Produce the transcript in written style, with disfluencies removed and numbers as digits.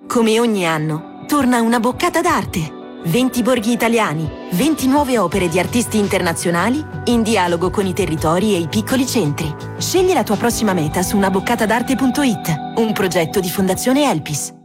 Come ogni anno, torna Una boccata d'arte. 20 borghi italiani, 20 nuove opere di artisti internazionali in dialogo con i territori e i piccoli centri. Scegli la tua prossima meta su unaboccatadarte.it, un progetto di Fondazione Elpis.